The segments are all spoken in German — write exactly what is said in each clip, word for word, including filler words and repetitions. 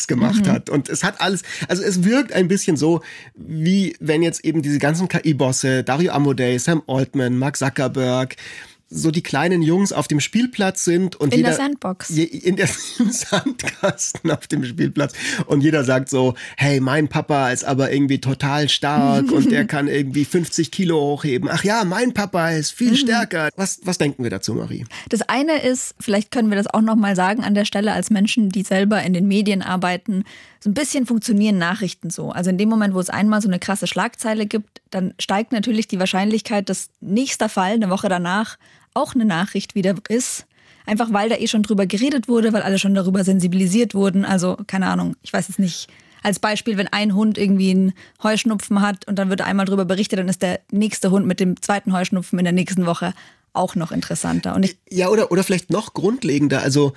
Box gemacht Mhm. hat. Und es hat alles, also es wirkt ein bisschen so, wie wenn jetzt eben diese ganzen K I-Bosse, Dario Amodei, Sam Altman, Mark Zuckerberg, so die kleinen Jungs auf dem Spielplatz sind und in jeder der Sandbox. Je, in der im Sandkasten auf dem Spielplatz und jeder sagt so, hey, mein Papa ist aber irgendwie total stark und der kann irgendwie fünfzig Kilo hochheben. Ach ja, mein Papa ist viel stärker. Was, was denken wir dazu, Marie? Das eine ist, vielleicht können wir das auch nochmal sagen an der Stelle als Menschen, die selber in den Medien arbeiten, so ein bisschen funktionieren Nachrichten so. Also in dem Moment, wo es einmal so eine krasse Schlagzeile gibt, dann steigt natürlich die Wahrscheinlichkeit, dass nächster Fall, eine Woche danach, auch eine Nachricht wieder ist. Einfach weil da eh schon drüber geredet wurde, weil alle schon darüber sensibilisiert wurden. Also keine Ahnung, ich weiß es nicht. Als Beispiel, wenn ein Hund irgendwie einen Heuschnupfen hat und dann wird einmal drüber berichtet, dann ist der nächste Hund mit dem zweiten Heuschnupfen in der nächsten Woche auch noch interessanter. Und ich ja, oder, oder vielleicht noch grundlegender. Also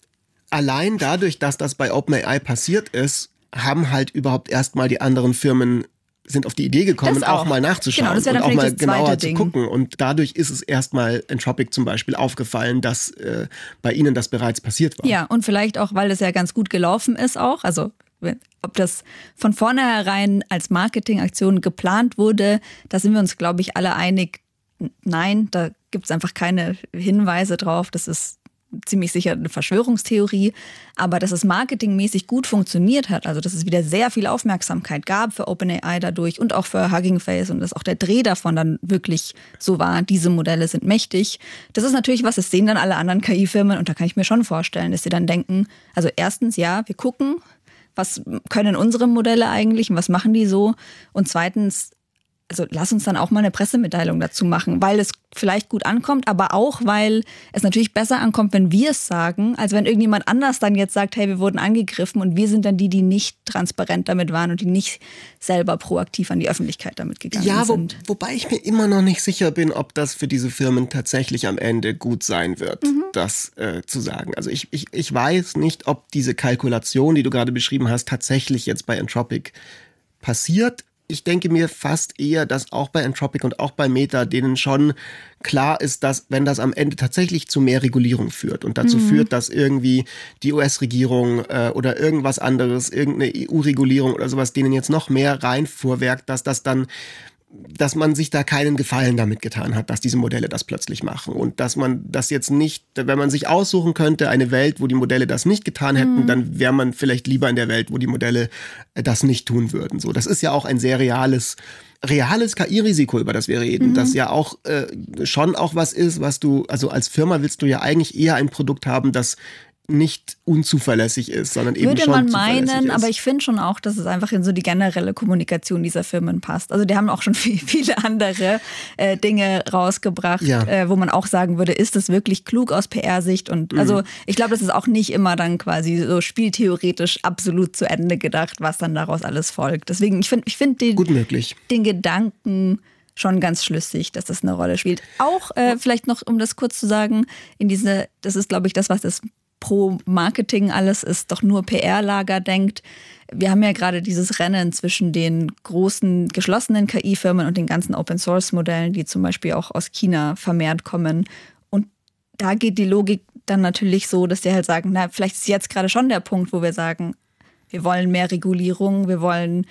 allein dadurch, dass das bei OpenAI passiert ist, haben halt überhaupt erstmal die anderen Firmen sind auf die Idee gekommen, auch. auch mal nachzuschauen Genau, das wäre und dann auch mal vielleicht das zweite genauer Ding. zu gucken. Und dadurch ist es erstmal Anthropic zum Beispiel aufgefallen, dass äh, bei ihnen das bereits passiert war. Ja, und vielleicht auch, weil das ja ganz gut gelaufen ist auch. Also ob das von vornherein als Marketingaktion geplant wurde, da sind wir uns, glaube ich, alle einig. Nein, da gibt es einfach keine Hinweise drauf. Das ist ziemlich sicher eine Verschwörungstheorie, aber dass es marketingmäßig gut funktioniert hat, also dass es wieder sehr viel Aufmerksamkeit gab für OpenAI dadurch und auch für Hugging Face und dass auch der Dreh davon dann wirklich so war, diese Modelle sind mächtig. Das ist natürlich was, das sehen dann alle anderen K I-Firmen und da kann ich mir schon vorstellen, dass sie dann denken, also erstens, ja, wir gucken, was können unsere Modelle eigentlich und was machen die so und zweitens, also lass uns dann auch mal eine Pressemitteilung dazu machen, weil es vielleicht gut ankommt, aber auch, weil es natürlich besser ankommt, wenn wir es sagen, als wenn irgendjemand anders dann jetzt sagt, hey, wir wurden angegriffen und wir sind dann die, die nicht transparent damit waren und die nicht selber proaktiv an die Öffentlichkeit damit gegangen ja, wo, sind. Wobei ich mir immer noch nicht sicher bin, ob das für diese Firmen tatsächlich am Ende gut sein wird, mhm. das äh, zu sagen. Also ich, ich, ich weiß nicht, ob diese Kalkulation, die du gerade beschrieben hast, tatsächlich jetzt bei Anthropic passiert. Ich denke mir fast eher, dass auch bei Anthropic und auch bei Meta denen schon klar ist, dass wenn das am Ende tatsächlich zu mehr Regulierung führt und dazu mhm. führt, dass irgendwie die U S-Regierung äh, oder irgendwas anderes, irgendeine E U-Regulierung oder sowas denen jetzt noch mehr reinfuhrwerkt, dass das dann dass man sich da keinen Gefallen damit getan hat, dass diese Modelle das plötzlich machen und dass man das jetzt nicht, wenn man sich aussuchen könnte, eine Welt, wo die Modelle das nicht getan hätten, mhm. dann wäre man vielleicht lieber in der Welt, wo die Modelle das nicht tun würden. So, das ist ja auch ein sehr reales, reales K I-Risiko, über das wir reden, mhm. das ja auch äh, schon auch was ist, was du, also als Firma willst du ja eigentlich eher ein Produkt haben, das nicht unzuverlässig ist, sondern eben Würde schon man zuverlässig meinen, ist. aber ich finde schon auch, dass es einfach in so die generelle Kommunikation dieser Firmen passt. Also die haben auch schon viel, viele andere äh, Dinge rausgebracht, ja. äh, wo man auch sagen würde, ist das wirklich klug aus P R-Sicht? Und mhm. also ich glaube, das ist auch nicht immer dann quasi so spieltheoretisch absolut zu Ende gedacht, was dann daraus alles folgt. Deswegen, ich finde ich find den, Gut möglich. den Gedanken schon ganz schlüssig, dass das eine Rolle spielt. Auch äh, vielleicht noch, um das kurz zu sagen, in diese, das ist, glaube ich, das, was das pro Marketing alles ist, doch nur P R-Lager denkt. Wir haben ja gerade dieses Rennen zwischen den großen geschlossenen K I-Firmen und den ganzen Open-Source-Modellen, die zum Beispiel auch aus China vermehrt kommen. Und da geht die Logik dann natürlich so, dass die halt sagen, na, vielleicht ist jetzt gerade schon der Punkt, wo wir sagen, wir wollen mehr Regulierung, wir wollen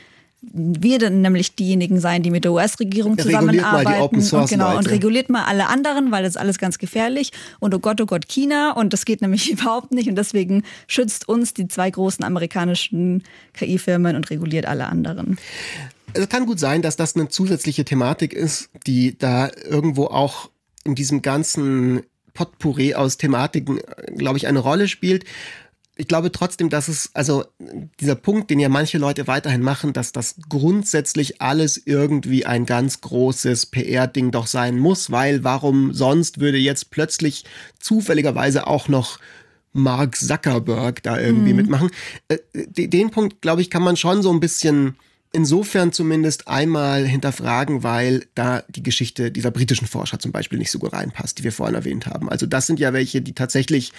wir dann nämlich diejenigen sein, die mit der U S-Regierung zusammenarbeiten. Reguliert mal die Open Source und, genau, Leute. Und reguliert mal alle anderen, weil das ist alles ganz gefährlich. Und oh Gott, oh Gott, China. Und das geht nämlich überhaupt nicht. Und deswegen schützt uns die zwei großen amerikanischen K I-Firmen und reguliert alle anderen. Es kann gut sein, dass das eine zusätzliche Thematik ist, die da irgendwo auch in diesem ganzen Potpourri aus Thematiken, glaube ich, eine Rolle spielt. Ich glaube trotzdem, dass es, also dieser Punkt, den ja manche Leute weiterhin machen, dass das grundsätzlich alles irgendwie ein ganz großes P R-Ding doch sein muss, weil warum sonst würde jetzt plötzlich zufälligerweise auch noch Mark Zuckerberg da irgendwie mhm. mitmachen. Äh, den Punkt, glaube ich, kann man schon so ein bisschen insofern zumindest einmal hinterfragen, weil da die Geschichte dieser britischen Forscher zum Beispiel nicht so gut reinpasst, die wir vorhin erwähnt haben. Also das sind ja welche, die tatsächlich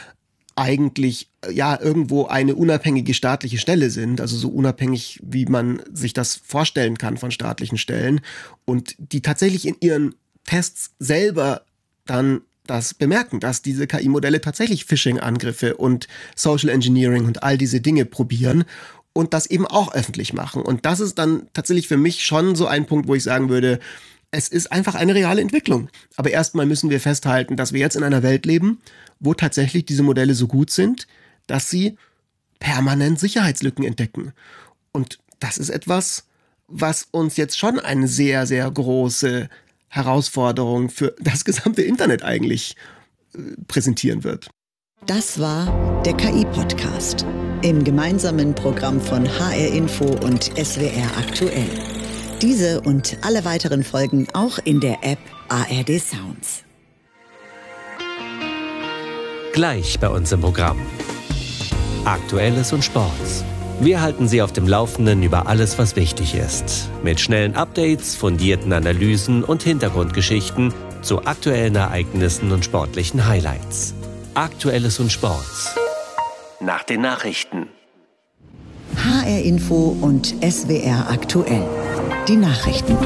eigentlich ja irgendwo eine unabhängige staatliche Stelle sind, also so unabhängig, wie man sich das vorstellen kann von staatlichen Stellen und die tatsächlich in ihren Tests selber dann das bemerken, dass diese K I-Modelle tatsächlich Phishing-Angriffe und Social Engineering und all diese Dinge probieren und das eben auch öffentlich machen. Und das ist dann tatsächlich für mich schon so ein Punkt, wo ich sagen würde, es ist einfach eine reale Entwicklung. Aber erstmal müssen wir festhalten, dass wir jetzt in einer Welt leben, wo tatsächlich diese Modelle so gut sind, dass sie permanent Sicherheitslücken entdecken. Und das ist etwas, was uns jetzt schon eine sehr, sehr große Herausforderung für das gesamte Internet eigentlich äh, präsentieren wird. Das war der K I-Podcast im gemeinsamen Programm von H R Info und S W R aktuell. Diese und alle weiteren Folgen auch in der App A R D Sounds. Gleich bei uns im Programm. Aktuelles und Sports. Wir halten Sie auf dem Laufenden über alles, was wichtig ist. Mit schnellen Updates, fundierten Analysen und Hintergrundgeschichten zu aktuellen Ereignissen und sportlichen Highlights. Aktuelles und Sports. Nach den Nachrichten. H R Info und S W R aktuell. Die Nachrichten.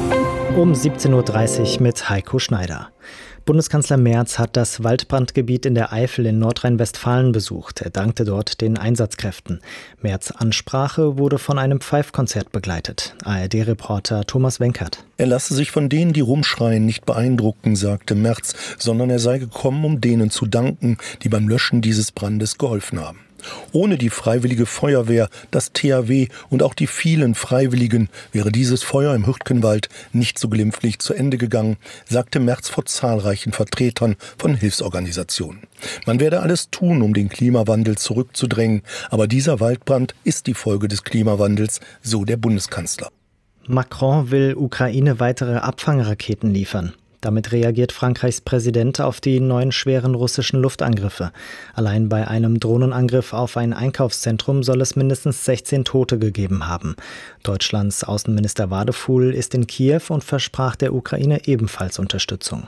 Um siebzehn Uhr dreißig mit Heiko Schneider. Bundeskanzler Merz hat das Waldbrandgebiet in der Eifel in Nordrhein-Westfalen besucht. Er dankte dort den Einsatzkräften. Merz' Ansprache wurde von einem Pfeifkonzert begleitet. A R D-Reporter Thomas Wenkert. Er lasse sich von denen, die rumschreien, nicht beeindrucken, sagte Merz, sondern er sei gekommen, um denen zu danken, die beim Löschen dieses Brandes geholfen haben. Ohne die Freiwillige Feuerwehr, das T H W und auch die vielen Freiwilligen wäre dieses Feuer im Hürtgenwald nicht so glimpflich zu Ende gegangen, sagte Merz vor zahlreichen Vertretern von Hilfsorganisationen. Man werde alles tun, um den Klimawandel zurückzudrängen, aber dieser Waldbrand ist die Folge des Klimawandels, so der Bundeskanzler. Macron will Ukraine weitere Abfangraketen liefern. Damit reagiert Frankreichs Präsident auf die neuen schweren russischen Luftangriffe. Allein bei einem Drohnenangriff auf ein Einkaufszentrum soll es mindestens sechzehn Tote gegeben haben. Deutschlands Außenminister Wadefuhl ist in Kiew und versprach der Ukraine ebenfalls Unterstützung.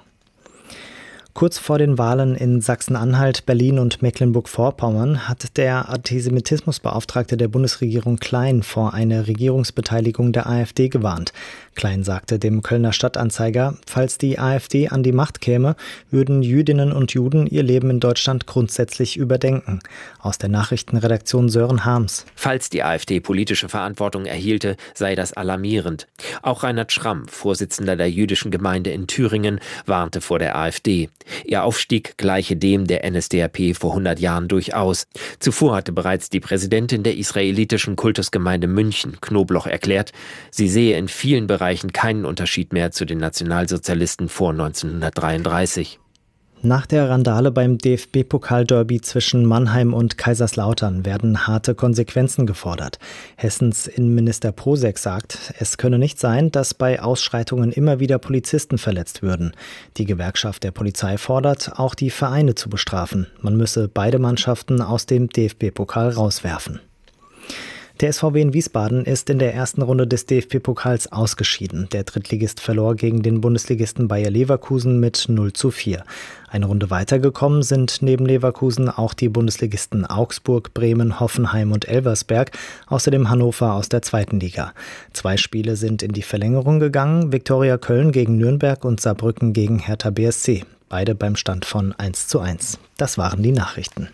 Kurz vor den Wahlen in Sachsen-Anhalt, Berlin und Mecklenburg-Vorpommern hat der Antisemitismusbeauftragte der Bundesregierung Klein vor einer Regierungsbeteiligung der AfD gewarnt. Klein sagte dem Kölner Stadtanzeiger, falls die AfD an die Macht käme, würden Jüdinnen und Juden ihr Leben in Deutschland grundsätzlich überdenken. Aus der Nachrichtenredaktion Sören Harms. Falls die AfD politische Verantwortung erhielte, sei das alarmierend. Auch Reinhard Schramm, Vorsitzender der jüdischen Gemeinde in Thüringen, warnte vor der AfD. Ihr Aufstieg gleiche dem der N S D A P vor hundert Jahren durchaus. Zuvor hatte bereits die Präsidentin der israelitischen Kultusgemeinde München, Knobloch, erklärt, sie sehe in vielen Bereichen keinen Unterschied mehr zu den Nationalsozialisten vor neunzehnhundertdreiunddreißig. Nach der Randale beim D F B-Pokal-Derby zwischen Mannheim und Kaiserslautern werden harte Konsequenzen gefordert. Hessens Innenminister Posek sagt, es könne nicht sein, dass bei Ausschreitungen immer wieder Polizisten verletzt würden. Die Gewerkschaft der Polizei fordert, auch die Vereine zu bestrafen. Man müsse beide Mannschaften aus dem D F B-Pokal rauswerfen. Der S V W in Wiesbaden ist in der ersten Runde des D F B-Pokals ausgeschieden. Der Drittligist verlor gegen den Bundesligisten Bayer Leverkusen mit null zu vier. Eine Runde weitergekommen sind neben Leverkusen auch die Bundesligisten Augsburg, Bremen, Hoffenheim und Elversberg, außerdem Hannover aus der zweiten Liga. Zwei Spiele sind in die Verlängerung gegangen, Viktoria Köln gegen Nürnberg und Saarbrücken gegen Hertha B S C. Beide beim Stand von eins zu eins. Das waren die Nachrichten.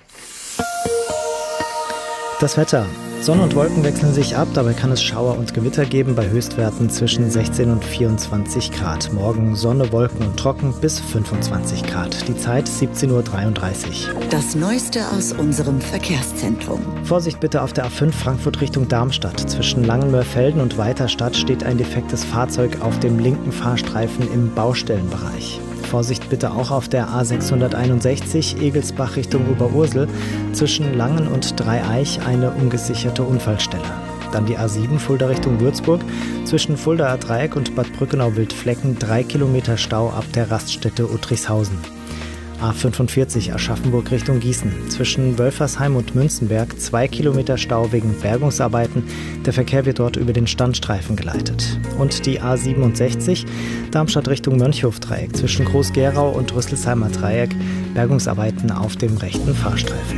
Das Wetter. Sonne und Wolken wechseln sich ab, dabei kann es Schauer und Gewitter geben bei Höchstwerten zwischen sechzehn und vierundzwanzig Grad. Morgen Sonne, Wolken und trocken bis fünfundzwanzig Grad. Die Zeit siebzehn Uhr dreiunddreißig. Das Neueste aus unserem Verkehrszentrum. Vorsicht bitte auf der A fünf Frankfurt Richtung Darmstadt. Zwischen Langenmörfelden und Weiterstadt steht ein defektes Fahrzeug auf dem linken Fahrstreifen im Baustellenbereich. Vorsicht bitte auch auf der A sechshunderteinundsechzig Egelsbach Richtung Oberursel. Zwischen Langen und Dreieich eine ungesicherte Unfallstelle. Dann die A sieben Fulda Richtung Würzburg. Zwischen Fuldaer Dreieck und Bad Brückenau-Wildflecken drei Kilometer Stau ab der Raststätte Uttrichshausen. A fünfundvierzig Aschaffenburg Richtung Gießen. Zwischen Wölfersheim und Münzenberg zwei Kilometer Stau wegen Bergungsarbeiten. Der Verkehr wird dort über den Standstreifen geleitet. Und die A siebenundsechzig Darmstadt Richtung Mönchhof-Dreieck. Zwischen Groß-Gerau und Rüsselsheimer Dreieck. Bergungsarbeiten auf dem rechten Fahrstreifen.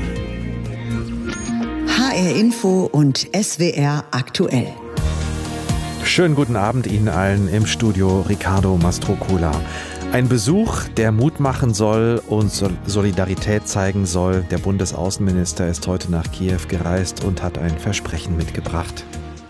H R Info und S W R aktuell. Schönen guten Abend Ihnen allen im Studio, Ricardo Mastrocola. Ein Besuch, der Mut machen soll und Solidarität zeigen soll. Der Bundesaußenminister ist heute nach Kiew gereist und hat ein Versprechen mitgebracht.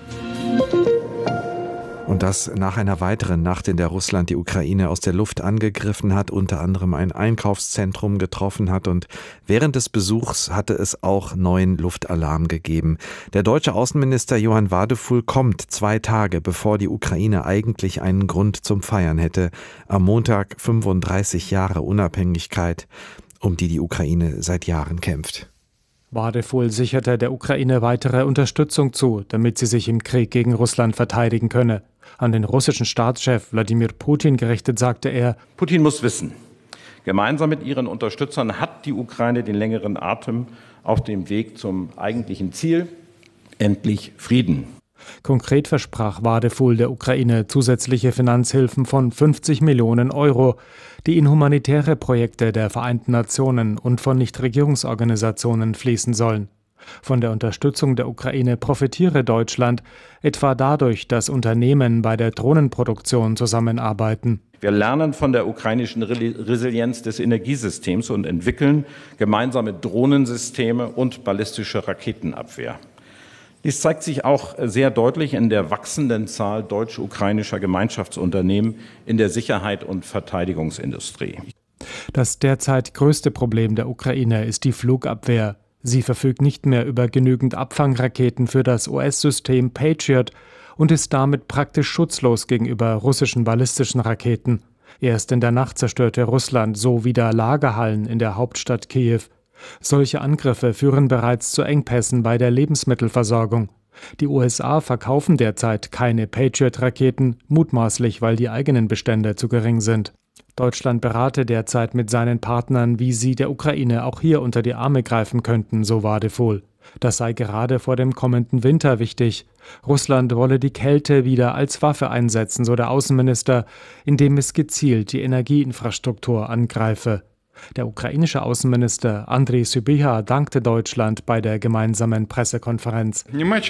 Und das nach einer weiteren Nacht, in der Russland die Ukraine aus der Luft angegriffen hat, unter anderem ein Einkaufszentrum getroffen hat. Und während des Besuchs hatte es auch neuen Luftalarm gegeben. Der deutsche Außenminister Johann Wadefuhl kommt zwei Tage, bevor die Ukraine eigentlich einen Grund zum Feiern hätte. Am Montag fünfunddreißig Jahre Unabhängigkeit, um die die Ukraine seit Jahren kämpft. Wadefuhl sicherte der Ukraine weitere Unterstützung zu, damit sie sich im Krieg gegen Russland verteidigen könne. An den russischen Staatschef Wladimir Putin gerichtet sagte er: Putin muss wissen, gemeinsam mit ihren Unterstützern hat die Ukraine den längeren Atem auf dem Weg zum eigentlichen Ziel, endlich Frieden. Konkret versprach Wadefuhl der Ukraine zusätzliche Finanzhilfen von fünfzig Millionen Euro, die in humanitäre Projekte der Vereinten Nationen und von Nichtregierungsorganisationen fließen sollen. Von der Unterstützung der Ukraine profitiere Deutschland, etwa dadurch, dass Unternehmen bei der Drohnenproduktion zusammenarbeiten. Wir lernen von der ukrainischen Resilienz des Energiesystems und entwickeln gemeinsame Drohnensysteme und ballistische Raketenabwehr. Dies zeigt sich auch sehr deutlich in der wachsenden Zahl deutsch-ukrainischer Gemeinschaftsunternehmen in der Sicherheit- und Verteidigungsindustrie. Das derzeit größte Problem der Ukraine ist die Flugabwehr. Sie verfügt nicht mehr über genügend Abfangraketen für das U S-System Patriot und ist damit praktisch schutzlos gegenüber russischen ballistischen Raketen. Erst in der Nacht zerstörte Russland so wieder Lagerhallen in der Hauptstadt Kiew. Solche Angriffe führen bereits zu Engpässen bei der Lebensmittelversorgung. Die U S A verkaufen derzeit keine Patriot-Raketen, mutmaßlich, weil die eigenen Bestände zu gering sind. Deutschland berate derzeit mit seinen Partnern, wie sie der Ukraine auch hier unter die Arme greifen könnten, so Wadefuhl. Das sei gerade vor dem kommenden Winter wichtig. Russland wolle die Kälte wieder als Waffe einsetzen, so der Außenminister, indem es gezielt die Energieinfrastruktur angreife. Der ukrainische Außenminister Andriy Sybiha dankte Deutschland bei der gemeinsamen Pressekonferenz.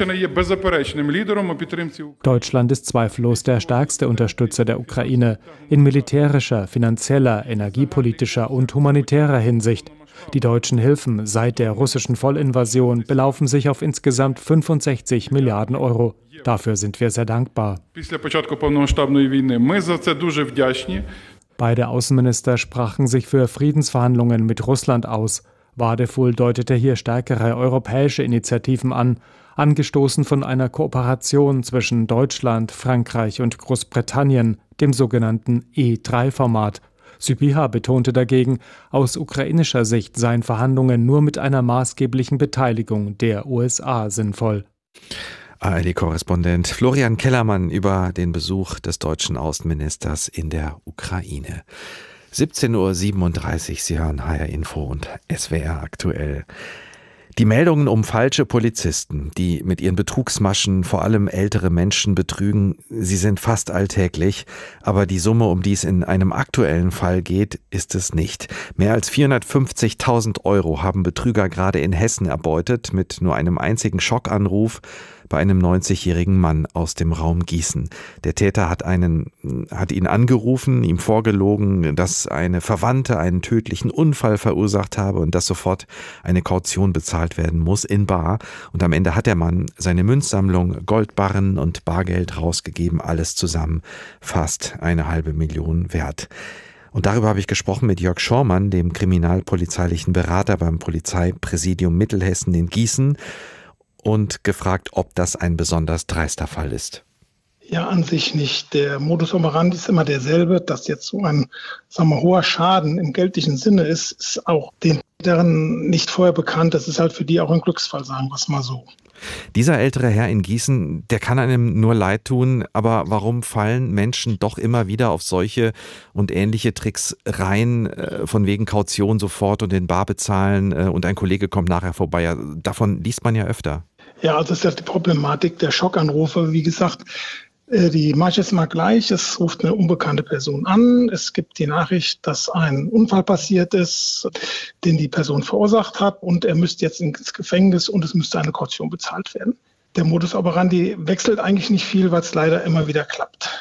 Deutschland ist zweifellos der stärkste Unterstützer der Ukraine in militärischer, finanzieller, energiepolitischer und humanitärer Hinsicht. Die deutschen Hilfen seit der russischen Vollinvasion belaufen sich auf insgesamt fünfundsechzig Milliarden Euro. Dafür sind wir sehr dankbar. Beide Außenminister sprachen sich für Friedensverhandlungen mit Russland aus. Wadefuhl deutete hier stärkere europäische Initiativen an, angestoßen von einer Kooperation zwischen Deutschland, Frankreich und Großbritannien, dem sogenannten E drei Format. Sybiha betonte dagegen, aus ukrainischer Sicht seien Verhandlungen nur mit einer maßgeblichen Beteiligung der U S A sinnvoll. A R D-Korrespondent Florian Kellermann über den Besuch des deutschen Außenministers in der Ukraine. siebzehn Uhr siebenunddreißig, Sie hören H R Info und S W R aktuell. Die Meldungen um falsche Polizisten, die mit ihren Betrugsmaschen vor allem ältere Menschen betrügen, sie sind fast alltäglich, aber die Summe, um die es in einem aktuellen Fall geht, ist es nicht. Mehr als vierhundertfünfzigtausend Euro haben Betrüger gerade in Hessen erbeutet mit nur einem einzigen Schockanruf bei einem neunzigjährigen Mann aus dem Raum Gießen. Der Täter hat einen, hat ihn angerufen, ihm vorgelogen, dass eine Verwandte einen tödlichen Unfall verursacht habe und dass sofort eine Kaution bezahlt werden muss in bar. Und am Ende hat der Mann seine Münzsammlung, Goldbarren und Bargeld rausgegeben, alles zusammen fast eine halbe Million wert. Und darüber habe ich gesprochen mit Jörg Schormann, dem kriminalpolizeilichen Berater beim Polizeipräsidium Mittelhessen in Gießen, und gefragt, ob das ein besonders dreister Fall ist. Ja, an sich nicht. Der Modus operandi ist immer derselbe. Dass jetzt so ein, sagen wir, hoher Schaden im geldlichen Sinne ist, ist auch den Tätern nicht vorher bekannt. Das ist halt für die auch ein Glücksfall, sagen wir es mal so. Dieser ältere Herr in Gießen, der kann einem nur leid tun, aber warum fallen Menschen doch immer wieder auf solche und ähnliche Tricks rein, von wegen Kaution sofort und in bar bezahlen und ein Kollege kommt nachher vorbei? Davon liest man ja öfter. Ja, also das ist ja die Problematik der Schockanrufe. Wie gesagt, die Marge ist immer gleich. Es ruft eine unbekannte Person an. Es gibt die Nachricht, dass ein Unfall passiert ist, den die Person verursacht hat und er müsste jetzt ins Gefängnis und es müsste eine Kaution bezahlt werden. Der Modus operandi wechselt eigentlich nicht viel, weil es leider immer wieder klappt.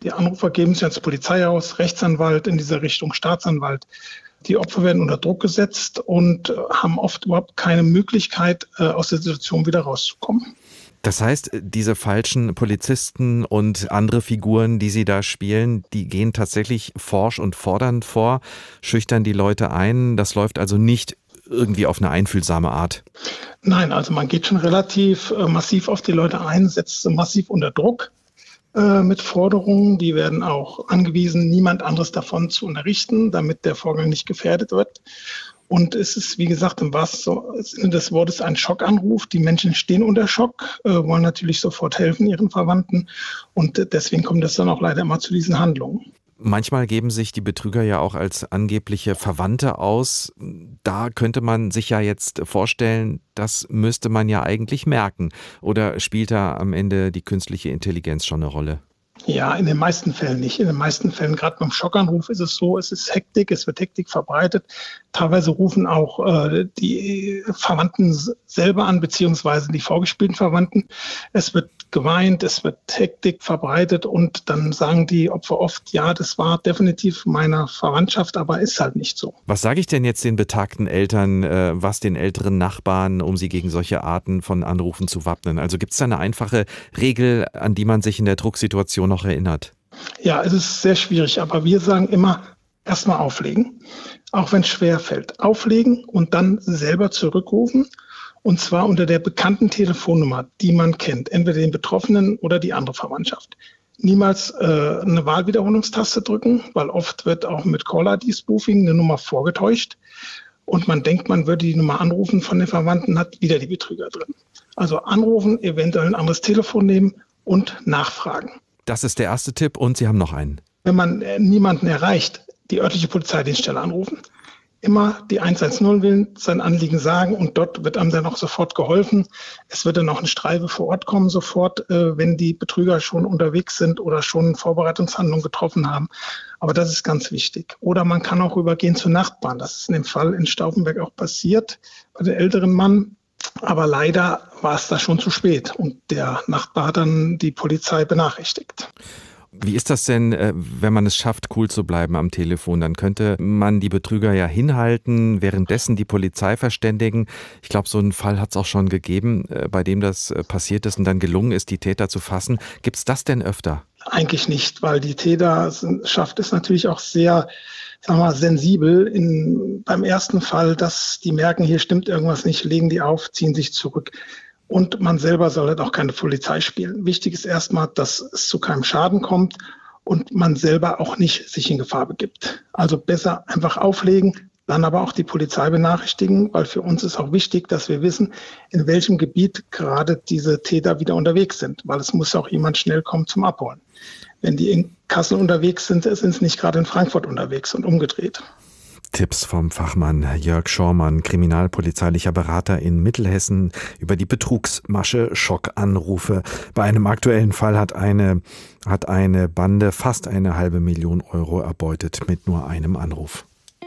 Die Anrufer geben sich als Polizei aus, Rechtsanwalt in dieser Richtung, Staatsanwalt. Die Opfer werden unter Druck gesetzt und haben oft überhaupt keine Möglichkeit, aus der Situation wieder rauszukommen. Das heißt, diese falschen Polizisten und andere Figuren, die Sie da spielen, die gehen tatsächlich forsch und fordernd vor, schüchtern die Leute ein. Das läuft also nicht irgendwie auf eine einfühlsame Art. Nein, also man geht schon relativ äh, massiv auf die Leute ein, setzt sie massiv unter Druck äh, mit Forderungen. Die werden auch angewiesen, niemand anderes davon zu unterrichten, damit der Vorgang nicht gefährdet wird. Und es ist, wie gesagt, im wahrsten Sinne des Wortes ein Schockanruf. Die Menschen stehen unter Schock, äh, wollen natürlich sofort helfen ihren Verwandten. Und deswegen kommt es dann auch leider immer zu diesen Handlungen. Manchmal geben sich die Betrüger ja auch als angebliche Verwandte aus. Da könnte man sich ja jetzt vorstellen, das müsste man ja eigentlich merken. Oder spielt da am Ende die künstliche Intelligenz schon eine Rolle? Ja, in den meisten Fällen nicht. In den meisten Fällen, gerade beim Schockanruf, ist es so, es ist Hektik, es wird Hektik verbreitet. Teilweise rufen auch äh, die Verwandten selber an, beziehungsweise die vorgespielten Verwandten. Es wird geweint, es wird Hektik verbreitet und dann sagen die Opfer oft, ja, das war definitiv meiner Verwandtschaft, aber ist halt nicht so. Was sage ich denn jetzt den betagten Eltern, äh, was den älteren Nachbarn, um sie gegen solche Arten von Anrufen zu wappnen? Also gibt es da eine einfache Regel, an die man sich in der Drucksituation noch erinnert? Ja, es ist sehr schwierig, aber wir sagen immer, erstmal auflegen, auch wenn es schwer fällt. Auflegen und dann selber zurückrufen. Und zwar unter der bekannten Telefonnummer, die man kennt, entweder den Betroffenen oder die andere Verwandtschaft. Niemals äh, eine Wahlwiederholungstaste drücken, weil oft wird auch mit Caller-I D-Spoofing eine Nummer vorgetäuscht. Und man denkt, man würde die Nummer anrufen von den Verwandten, hat wieder die Betrüger drin. Also anrufen, eventuell ein anderes Telefon nehmen und nachfragen. Das ist der erste Tipp und Sie haben noch einen. Wenn man äh, niemanden erreicht, die örtliche Polizeidienststelle anrufen. Immer die eins eins null wählen, sein Anliegen sagen und dort wird einem dann auch sofort geholfen. Es wird dann auch eine Streife vor Ort kommen sofort, äh, wenn die Betrüger schon unterwegs sind oder schon Vorbereitungshandlungen getroffen haben. Aber das ist ganz wichtig. Oder man kann auch rübergehen zu Nachbarn. Das ist in dem Fall in Stauffenberg auch passiert bei dem älteren Mann. Aber leider war es da schon zu spät und der Nachbar hat dann die Polizei benachrichtigt. Wie ist das denn, wenn man es schafft, cool zu bleiben am Telefon? Dann könnte man die Betrüger ja hinhalten, währenddessen die Polizei verständigen. Ich glaube, so einen Fall hat es auch schon gegeben, bei dem das passiert ist und dann gelungen ist, die Täter zu fassen. Gibt es das denn öfter? Eigentlich nicht, weil die Täterschaft ist natürlich auch sehr, sagen wir mal, sensibel. In, beim ersten Fall, dass die merken, hier stimmt irgendwas nicht, legen die auf, ziehen sich zurück. Und man selber soll halt auch keine Polizei spielen. Wichtig ist erstmal, dass es zu keinem Schaden kommt und man selber auch nicht sich in Gefahr begibt. Also besser einfach auflegen, dann aber auch die Polizei benachrichtigen, weil für uns ist auch wichtig, dass wir wissen, in welchem Gebiet gerade diese Täter wieder unterwegs sind, weil es muss auch jemand schnell kommen zum Abholen. Wenn die in Kassel unterwegs sind, sind sie nicht gerade in Frankfurt unterwegs und umgedreht. Tipps vom Fachmann Jörg Schormann, kriminalpolizeilicher Berater in Mittelhessen, über die Betrugsmasche Schockanrufe. Bei einem aktuellen Fall hat eine, hat eine Bande fast eine halbe Million Euro erbeutet mit nur einem Anruf.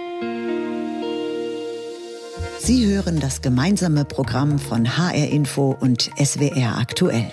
Sie hören das gemeinsame Programm von H R Info und S W R aktuell.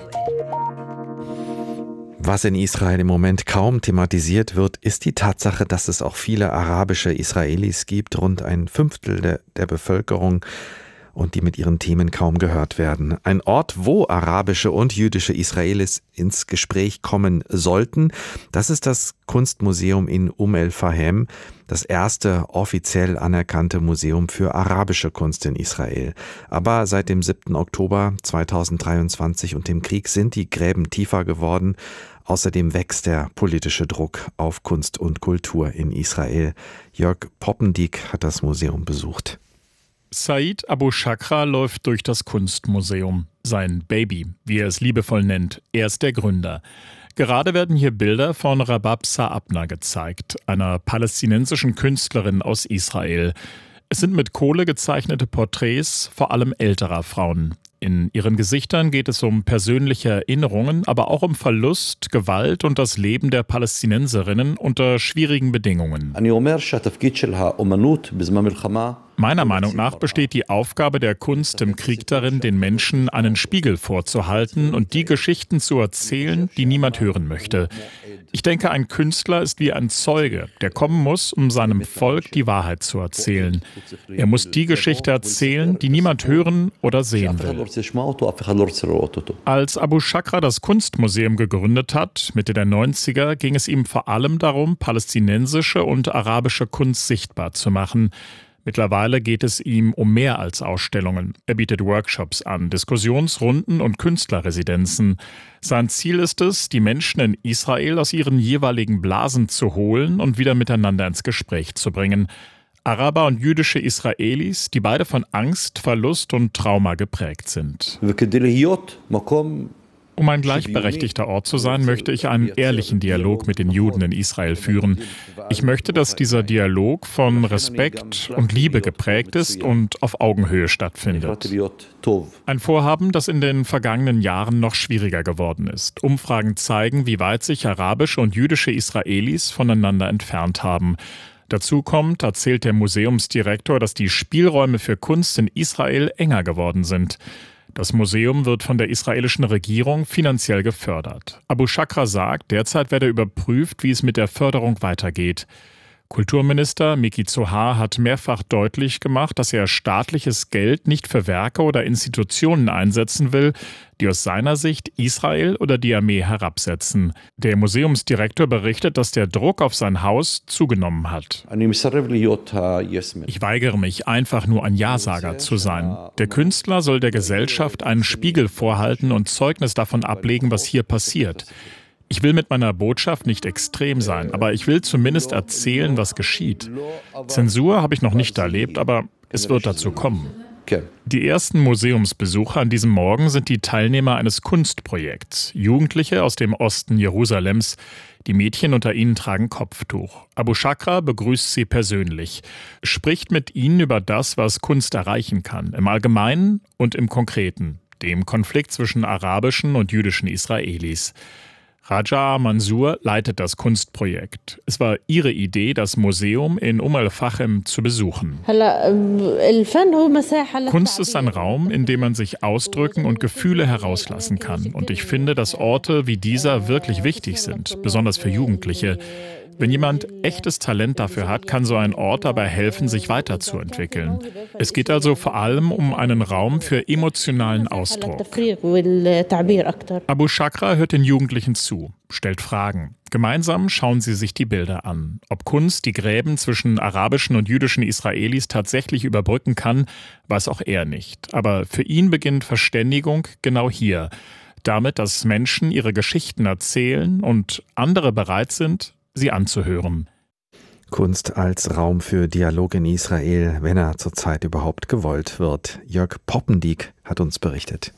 Was in Israel im Moment kaum thematisiert wird, ist die Tatsache, dass es auch viele arabische Israelis gibt, rund ein Fünftel der, der Bevölkerung, und die mit ihren Themen kaum gehört werden. Ein Ort, wo arabische und jüdische Israelis ins Gespräch kommen sollten, das ist das Kunstmuseum in Umm el-Fahem, das erste offiziell anerkannte Museum für arabische Kunst in Israel. Aber seit dem siebten Oktober zweitausenddreiundzwanzig und dem Krieg sind die Gräben tiefer geworden. Außerdem wächst der politische Druck auf Kunst und Kultur in Israel. Jörg Poppendiek hat das Museum besucht. Said Abu Shakra läuft durch das Kunstmuseum. Sein Baby, wie er es liebevoll nennt. Er ist der Gründer. Gerade werden hier Bilder von Rabab Saabna gezeigt, einer palästinensischen Künstlerin aus Israel. Es sind mit Kohle gezeichnete Porträts, vor allem älterer Frauen. In ihren Gesichtern geht es um persönliche Erinnerungen, aber auch um Verlust, Gewalt und das Leben der Palästinenserinnen unter schwierigen Bedingungen. Meiner Meinung nach besteht die Aufgabe der Kunst im Krieg darin, den Menschen einen Spiegel vorzuhalten und die Geschichten zu erzählen, die niemand hören möchte. Ich denke, ein Künstler ist wie ein Zeuge, der kommen muss, um seinem Volk die Wahrheit zu erzählen. Er muss die Geschichte erzählen, die niemand hören oder sehen will. Als Abu Shakra das Kunstmuseum gegründet hat, Mitte der neunziger, ging es ihm vor allem darum, palästinensische und arabische Kunst sichtbar zu machen. Mittlerweile geht es ihm um mehr als Ausstellungen. Er bietet Workshops an, Diskussionsrunden und Künstlerresidenzen. Sein Ziel ist es, die Menschen in Israel aus ihren jeweiligen Blasen zu holen und wieder miteinander ins Gespräch zu bringen. Araber und jüdische Israelis, die beide von Angst, Verlust und Trauma geprägt sind. Um ein gleichberechtigter Ort zu sein, möchte ich einen ehrlichen Dialog mit den Juden in Israel führen. Ich möchte, dass dieser Dialog von Respekt und Liebe geprägt ist und auf Augenhöhe stattfindet. Ein Vorhaben, das in den vergangenen Jahren noch schwieriger geworden ist. Umfragen zeigen, wie weit sich arabische und jüdische Israelis voneinander entfernt haben. Dazu kommt, erzählt der Museumsdirektor, dass die Spielräume für Kunst in Israel enger geworden sind. Das Museum wird von der israelischen Regierung finanziell gefördert. Abu Shakra sagt, derzeit werde überprüft, wie es mit der Förderung weitergeht. Kulturminister Miki Zohar hat mehrfach deutlich gemacht, dass er staatliches Geld nicht für Werke oder Institutionen einsetzen will, die aus seiner Sicht Israel oder die Armee herabsetzen. Der Museumsdirektor berichtet, dass der Druck auf sein Haus zugenommen hat. Ich weigere mich, einfach nur ein Ja-Sager zu sein. Der Künstler soll der Gesellschaft einen Spiegel vorhalten und Zeugnis davon ablegen, was hier passiert. Ich will mit meiner Botschaft nicht extrem sein, aber ich will zumindest erzählen, was geschieht. Zensur habe ich noch nicht erlebt, aber es wird dazu kommen. Die ersten Museumsbesucher an diesem Morgen sind die Teilnehmer eines Kunstprojekts. Jugendliche aus dem Osten Jerusalems. Die Mädchen unter ihnen tragen Kopftuch. Abu Shakra begrüßt sie persönlich, spricht mit ihnen über das, was Kunst erreichen kann, im Allgemeinen und im Konkreten, dem Konflikt zwischen arabischen und jüdischen Israelis. Raja Mansour leitet das Kunstprojekt. Es war ihre Idee, das Museum in Umm al-Fachem zu besuchen. Kunst ist ein Raum, in dem man sich ausdrücken und Gefühle herauslassen kann. Und ich finde, dass Orte wie dieser wirklich wichtig sind, besonders für Jugendliche. Wenn jemand echtes Talent dafür hat, kann so ein Ort dabei helfen, sich weiterzuentwickeln. Es geht also vor allem um einen Raum für emotionalen Ausdruck. Abu Shakra hört den Jugendlichen zu, stellt Fragen. Gemeinsam schauen sie sich die Bilder an. Ob Kunst die Gräben zwischen arabischen und jüdischen Israelis tatsächlich überbrücken kann, weiß auch er nicht. Aber für ihn beginnt Verständigung genau hier. Damit, dass Menschen ihre Geschichten erzählen und andere bereit sind, sie anzuhören. Kunst als Raum für Dialog in Israel, wenn er zurzeit überhaupt gewollt wird. Jörg Poppendiek hat uns berichtet.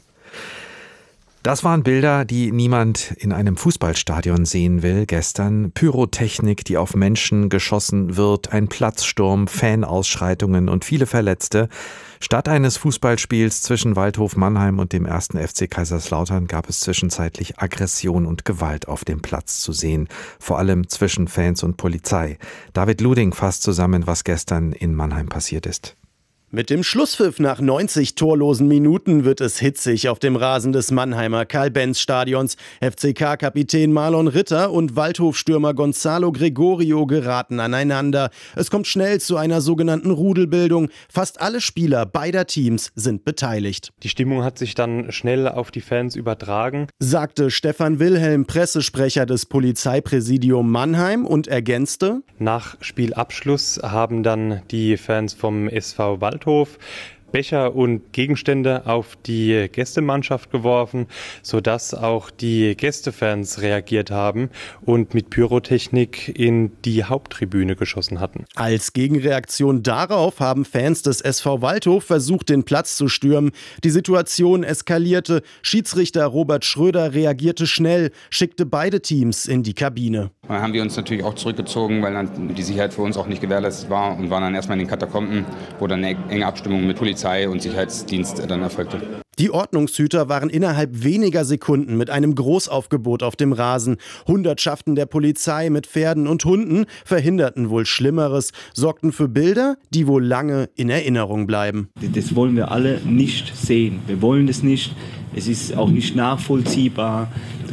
Das waren Bilder, die niemand in einem Fußballstadion sehen will. Gestern Pyrotechnik, die auf Menschen geschossen wird, ein Platzsturm, Fanausschreitungen und viele Verletzte. Statt eines Fußballspiels zwischen Waldhof Mannheim und dem ersten F C Kaiserslautern gab es zwischenzeitlich Aggression und Gewalt auf dem Platz zu sehen, vor allem zwischen Fans und Polizei. David Luding fasst zusammen, was gestern in Mannheim passiert ist. Mit dem Schlusspfiff nach neunzig torlosen Minuten wird es hitzig auf dem Rasen des Mannheimer Karl-Benz-Stadions. F C K-Kapitän Marlon Ritter und Waldhof-Stürmer Gonzalo Gregorio geraten aneinander. Es kommt schnell zu einer sogenannten Rudelbildung. Fast alle Spieler beider Teams sind beteiligt. Die Stimmung hat sich dann schnell auf die Fans übertragen, sagte Stefan Wilhelm, Pressesprecher des Polizeipräsidium Mannheim, und ergänzte: Nach Spielabschluss haben dann die Fans vom S V Waldhof Becher und Gegenstände auf die Gästemannschaft geworfen, sodass auch die Gästefans reagiert haben und mit Pyrotechnik in die Haupttribüne geschossen hatten. Als Gegenreaktion darauf haben Fans des S V Waldhof versucht, den Platz zu stürmen. Die Situation eskalierte. Schiedsrichter Robert Schröder reagierte schnell, schickte beide Teams in die Kabine. Dann haben wir uns natürlich auch zurückgezogen, weil dann die Sicherheit für uns auch nicht gewährleistet war, und waren dann erstmal in den Katakomben, wo dann eine enge Abstimmung mit Polizei und Sicherheitsdienst dann erfolgte. Die Ordnungshüter waren innerhalb weniger Sekunden mit einem Großaufgebot auf dem Rasen. Hundertschaften der Polizei mit Pferden und Hunden verhinderten wohl Schlimmeres, sorgten für Bilder, die wohl lange in Erinnerung bleiben. Das wollen wir alle nicht sehen. Wir wollen das nicht. Es ist auch nicht nachvollziehbar.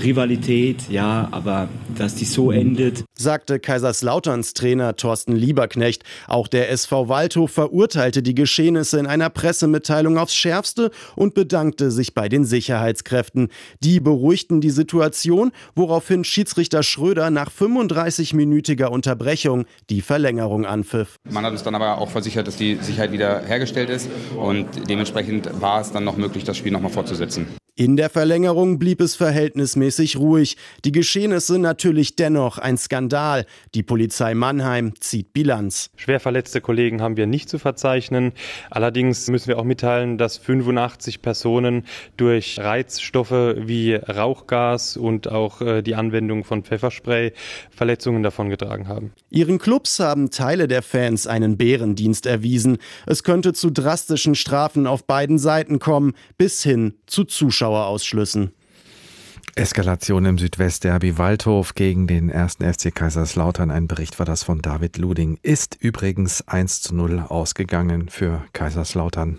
Rivalität, ja, aber dass die so endet, sagte Kaiserslauterns Trainer Thorsten Lieberknecht. Auch der S V Waldhof verurteilte die Geschehnisse in einer Pressemitteilung aufs Schärfste und bedankte sich bei den Sicherheitskräften. Die beruhigten die Situation, woraufhin Schiedsrichter Schröder nach fünfunddreißig-minütiger Unterbrechung die Verlängerung anpfiff. Man hat uns dann aber auch versichert, dass die Sicherheit wieder hergestellt ist und dementsprechend war es dann noch möglich, das Spiel nochmal fortzusetzen. In der Verlängerung blieb es verhältnismäßig ruhig. Die Geschehnisse natürlich dennoch ein Skandal. Die Polizei Mannheim zieht Bilanz. Schwer verletzte Kollegen haben wir nicht zu verzeichnen. Allerdings müssen wir auch mitteilen, dass fünfundachtzig Personen durch Reizstoffe wie Rauchgas und auch äh, die Anwendung von Pfefferspray Verletzungen davongetragen haben. Ihren Clubs haben Teile der Fans einen Bärendienst erwiesen. Es könnte zu drastischen Strafen auf beiden Seiten kommen, bis hin zu Zuschauerausschlüssen. Eskalation im Südwestderby Waldhof gegen den ersten F C Kaiserslautern. Ein Bericht war das von David Luding. Ist übrigens eins zu null ausgegangen für Kaiserslautern.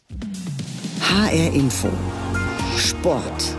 H R Info Sport.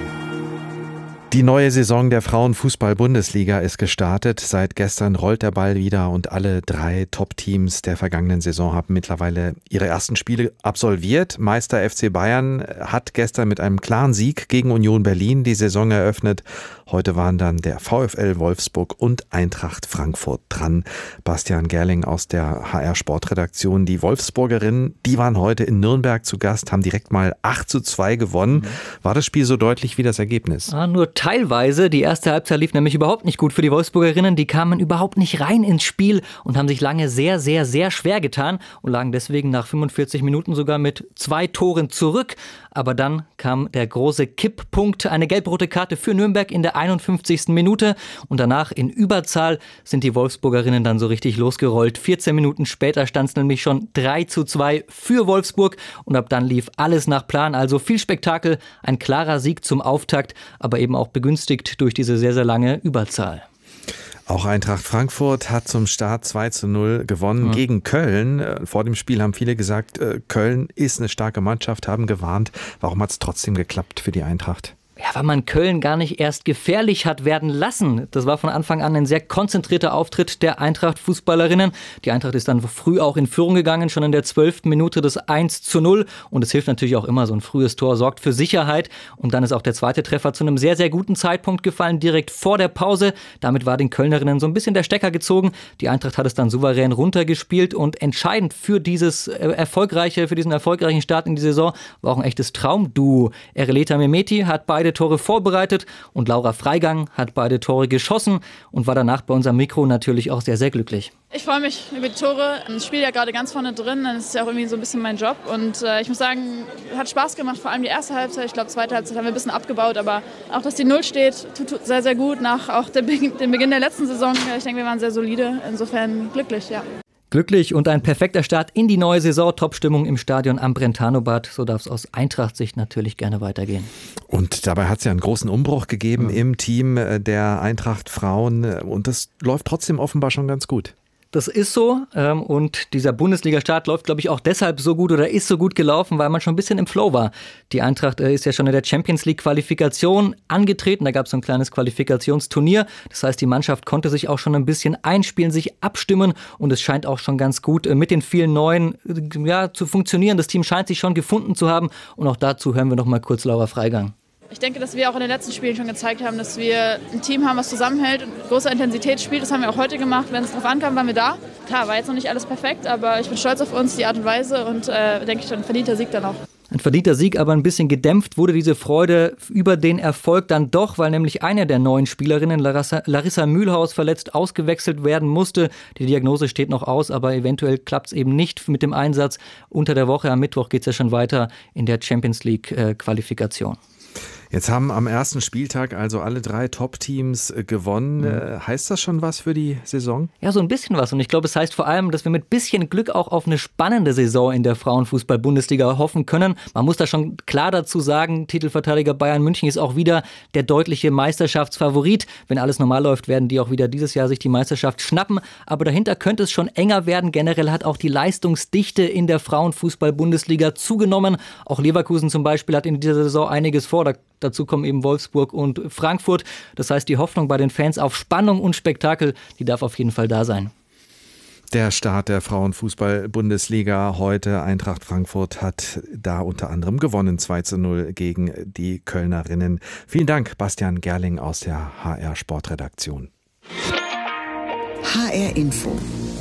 Die neue Saison der Frauenfußball-Bundesliga ist gestartet. Seit gestern rollt der Ball wieder und alle drei Top-Teams der vergangenen Saison haben mittlerweile ihre ersten Spiele absolviert. Meister F C Bayern hat gestern mit einem klaren Sieg gegen Union Berlin die Saison eröffnet. Heute waren dann der VfL Wolfsburg und Eintracht Frankfurt dran. Bastian Gerling aus der H R-Sportredaktion. Die Wolfsburgerinnen, die waren heute in Nürnberg zu Gast, haben direkt mal acht zu zwei gewonnen. War das Spiel so deutlich wie das Ergebnis? Ah, nur teilweise. Die erste Halbzeit lief nämlich überhaupt nicht gut für die Wolfsburgerinnen. Die kamen überhaupt nicht rein ins Spiel und haben sich lange sehr, sehr, sehr schwer getan und lagen deswegen nach fünfundvierzig Minuten sogar mit zwei Toren zurück. Aber dann kam der große Kipppunkt, eine gelb-rote Karte für Nürnberg in der einundfünfzigsten Minute. Und danach in Überzahl sind die Wolfsburgerinnen dann so richtig losgerollt. vierzehn Minuten später stand es nämlich schon drei zu zwei für Wolfsburg. Und ab dann lief alles nach Plan. Also viel Spektakel, ein klarer Sieg zum Auftakt, aber eben auch begünstigt durch diese sehr, sehr lange Überzahl. Auch Eintracht Frankfurt hat zum Start zwei zu null gewonnen ja. gegen Köln. Vor dem Spiel haben viele gesagt, Köln ist eine starke Mannschaft, haben gewarnt. Warum hat es trotzdem geklappt für die Eintracht? Ja, weil man Köln gar nicht erst gefährlich hat werden lassen. Das war von Anfang an ein sehr konzentrierter Auftritt der Eintracht-Fußballerinnen. Die Eintracht ist dann früh auch in Führung gegangen, schon in der zwölften Minute das eins zu null. Und es hilft natürlich auch immer, so ein frühes Tor sorgt für Sicherheit. Und dann ist auch der zweite Treffer zu einem sehr, sehr guten Zeitpunkt gefallen, direkt vor der Pause. Damit war den Kölnerinnen so ein bisschen der Stecker gezogen. Die Eintracht hat es dann souverän runtergespielt und entscheidend für dieses erfolgreiche, für diesen erfolgreichen Start in die Saison war auch ein echtes Traumduo. Ereleta Mehmeti hat beide Tore vorbereitet und Laura Freigang hat beide Tore geschossen und war danach bei unserem Mikro natürlich auch sehr, sehr glücklich. Ich freue mich über die Tore. Ich spiele ja gerade ganz vorne drin, das ist ja auch irgendwie so ein bisschen mein Job und äh, ich muss sagen, hat Spaß gemacht, vor allem die erste Halbzeit. Ich glaube, zweite Halbzeit haben wir ein bisschen abgebaut, aber auch, dass die Null steht, tut, tut sehr, sehr gut nach auch dem Beginn der letzten Saison. Ich denke, wir waren sehr solide, insofern glücklich, ja. Glücklich und ein perfekter Start in die neue Saison. Top-Stimmung im Stadion am Brentano-Bad. So darf es aus Eintracht-Sicht natürlich gerne weitergehen. Und dabei hat es ja einen großen Umbruch gegeben mhm. im Team der Eintracht-Frauen. Und das läuft trotzdem offenbar schon ganz gut. Das ist so und dieser Bundesliga-Start läuft, glaube ich, auch deshalb so gut oder ist so gut gelaufen, weil man schon ein bisschen im Flow war. Die Eintracht ist ja schon in der Champions-League-Qualifikation angetreten, da gab es so ein kleines Qualifikationsturnier. Das heißt, die Mannschaft konnte sich auch schon ein bisschen einspielen, sich abstimmen und es scheint auch schon ganz gut mit den vielen Neuen ja, zu funktionieren. Das Team scheint sich schon gefunden zu haben und auch dazu hören wir noch mal kurz Laura Freigang. Ich denke, dass wir auch in den letzten Spielen schon gezeigt haben, dass wir ein Team haben, was zusammenhält und großer Intensität spielt. Das haben wir auch heute gemacht. Wenn es drauf ankam, waren wir da. Klar, war jetzt noch nicht alles perfekt, aber ich bin stolz auf uns, die Art und Weise und äh, denke ich, ein verdienter Sieg dann auch. Ein verdienter Sieg, aber ein bisschen gedämpft wurde diese Freude über den Erfolg dann doch, weil nämlich eine der neuen Spielerinnen, Larissa, Larissa Mühlhaus, verletzt ausgewechselt werden musste. Die Diagnose steht noch aus, aber eventuell klappt es eben nicht mit dem Einsatz. Unter der Woche, am Mittwoch geht es ja schon weiter in der Champions League-Qualifikation. Jetzt haben am ersten Spieltag also alle drei Top-Teams gewonnen. Mhm. Heißt das schon was für die Saison? Ja, so ein bisschen was. Und ich glaube, es heißt vor allem, dass wir mit bisschen Glück auch auf eine spannende Saison in der Frauenfußball-Bundesliga hoffen können. Man muss da schon klar dazu sagen, Titelverteidiger Bayern München ist auch wieder der deutliche Meisterschaftsfavorit. Wenn alles normal läuft, werden die auch wieder dieses Jahr sich die Meisterschaft schnappen. Aber dahinter könnte es schon enger werden. Generell hat auch die Leistungsdichte in der Frauenfußball-Bundesliga zugenommen. Auch Leverkusen zum Beispiel hat in dieser Saison einiges vor. Da Dazu kommen eben Wolfsburg und Frankfurt. Das heißt, die Hoffnung bei den Fans auf Spannung und Spektakel, die darf auf jeden Fall da sein. Der Start der Frauenfußball-Bundesliga heute. Eintracht Frankfurt hat da unter anderem gewonnen, zwei zu null gegen die Kölnerinnen. Vielen Dank, Bastian Gerling aus der H R Sportredaktion. H R Info.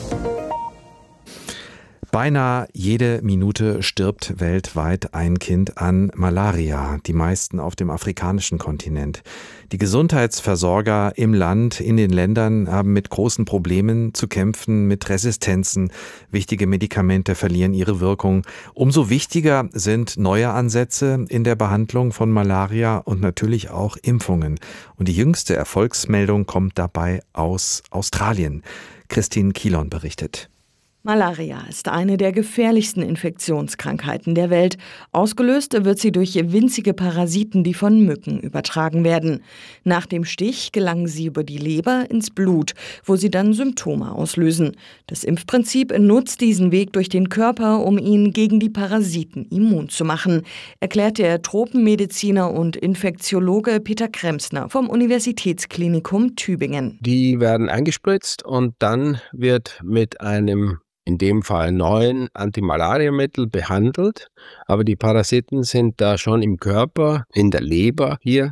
Beinahe jede Minute stirbt weltweit ein Kind an Malaria, die meisten auf dem afrikanischen Kontinent. Die Gesundheitsversorger im Land, in den Ländern haben mit großen Problemen zu kämpfen, mit Resistenzen. Wichtige Medikamente verlieren ihre Wirkung. Umso wichtiger sind neue Ansätze in der Behandlung von Malaria und natürlich auch Impfungen. Und die jüngste Erfolgsmeldung kommt dabei aus Australien. Christine Kilon berichtet. Malaria ist eine der gefährlichsten Infektionskrankheiten der Welt. Ausgelöst wird sie durch winzige Parasiten, die von Mücken übertragen werden. Nach dem Stich gelangen sie über die Leber ins Blut, wo sie dann Symptome auslösen. Das Impfprinzip nutzt diesen Weg durch den Körper, um ihn gegen die Parasiten immun zu machen, erklärt der Tropenmediziner und Infektiologe Peter Kremsner vom Universitätsklinikum Tübingen. Die werden eingespritzt und dann wird mit einem in dem Fall neuen Antimalariamittel behandelt, aber die Parasiten sind da schon im Körper, in der Leber hier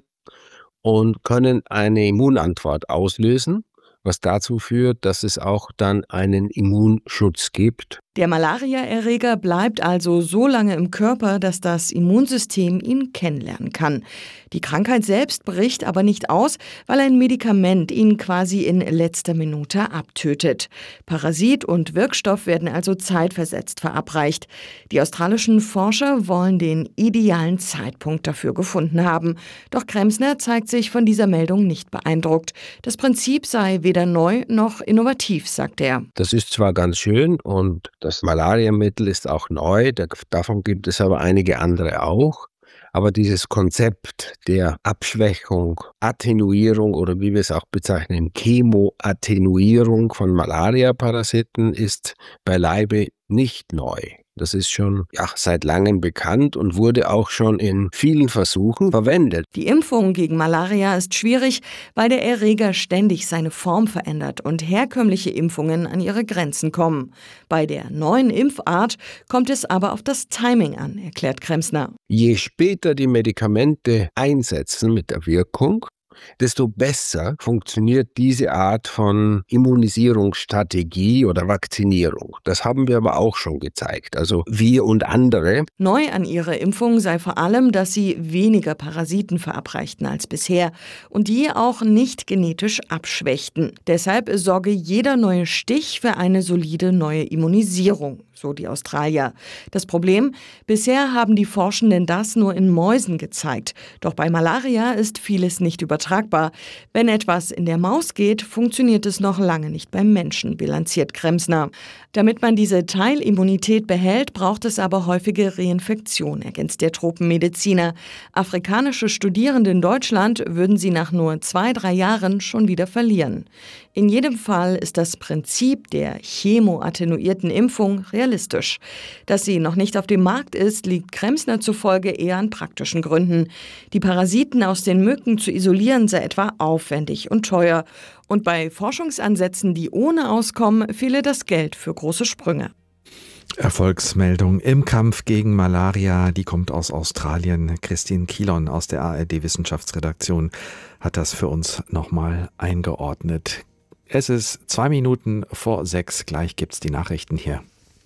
und können eine Immunantwort auslösen, was dazu führt, dass es auch dann einen Immunschutz gibt. Der Malariaerreger bleibt also so lange im Körper, dass das Immunsystem ihn kennenlernen kann. Die Krankheit selbst bricht aber nicht aus, weil ein Medikament ihn quasi in letzter Minute abtötet. Parasit und Wirkstoff werden also zeitversetzt verabreicht. Die australischen Forscher wollen den idealen Zeitpunkt dafür gefunden haben. Doch Kremsner zeigt sich von dieser Meldung nicht beeindruckt. Das Prinzip sei weder neu noch innovativ, sagt er. Das ist zwar ganz schön und das Malariamittel ist auch neu, davon gibt es aber einige andere auch. Aber dieses Konzept der Abschwächung, Attenuierung oder wie wir es auch bezeichnen, Chemoattenuierung von Malariaparasiten ist beileibe nicht neu. Das ist schon ja, seit langem bekannt und wurde auch schon in vielen Versuchen verwendet. Die Impfung gegen Malaria ist schwierig, weil der Erreger ständig seine Form verändert und herkömmliche Impfungen an ihre Grenzen kommen. Bei der neuen Impfart kommt es aber auf das Timing an, erklärt Kremsner. Je später die Medikamente einsetzen mit der Wirkung, desto besser funktioniert diese Art von Immunisierungsstrategie oder Vakzinierung. Das haben wir aber auch schon gezeigt, also wir und andere. Neu an ihrer Impfung sei vor allem, dass sie weniger Parasiten verabreichten als bisher und die auch nicht genetisch abschwächten. Deshalb sorge jeder neue Stich für eine solide neue Immunisierung, so die Australier. Das Problem? Bisher haben die Forschenden das nur in Mäusen gezeigt. Doch bei Malaria ist vieles nicht übertragbar. Wenn etwas in der Maus geht, funktioniert es noch lange nicht beim Menschen, bilanziert Kremsner. Damit man diese Teilimmunität behält, braucht es aber häufige Reinfektion, ergänzt der Tropenmediziner. Afrikanische Studierende in Deutschland würden sie nach nur zwei, drei Jahren schon wieder verlieren. In jedem Fall ist das Prinzip der chemoattenuierten Impfung realistisch. Dass sie noch nicht auf dem Markt ist, liegt Kremsner zufolge eher an praktischen Gründen. Die Parasiten aus den Mücken zu isolieren sei etwa aufwendig und teuer. Und bei Forschungsansätzen, die ohne auskommen, fehle das Geld für große Sprünge. Erfolgsmeldung im Kampf gegen Malaria, die kommt aus Australien. Christine Kilon aus der A R D-Wissenschaftsredaktion hat das für uns nochmal eingeordnet. Es ist zwei Minuten vor sechs, gleich gibt's die Nachrichten hier.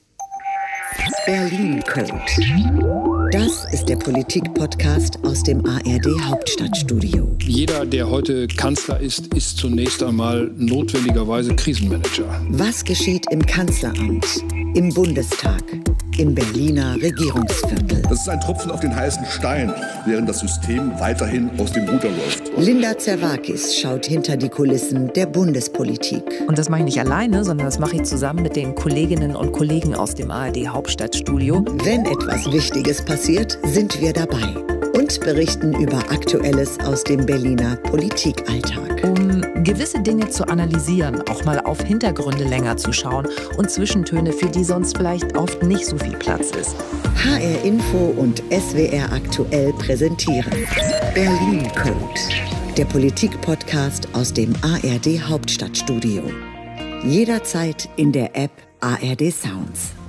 Berlin Code. Das ist der Politik-Podcast aus dem A R D-Hauptstadtstudio. Jeder, der heute Kanzler ist, ist zunächst einmal notwendigerweise Krisenmanager. Was geschieht im Kanzleramt, im Bundestag, im Berliner Regierungsviertel? Das ist ein Tropfen auf den heißen Stein, während das System weiterhin aus dem Ruder läuft. Linda Zerwakis schaut hinter die Kulissen der Bundespolitik. Und das mache ich nicht alleine, sondern das mache ich zusammen mit den Kolleginnen und Kollegen aus dem A R D-Hauptstadtstudio. Wenn etwas Wichtiges passiert, sind wir dabei und berichten über Aktuelles aus dem Berliner Politikalltag. Um gewisse Dinge zu analysieren, auch mal auf Hintergründe länger zu schauen und Zwischentöne, für die sonst vielleicht oft nicht so viel Platz ist. H R Info und S W R aktuell präsentieren Berlin Code, der Politik-Podcast aus dem A R D Hauptstadtstudio. Jederzeit in der App A R D Sounds.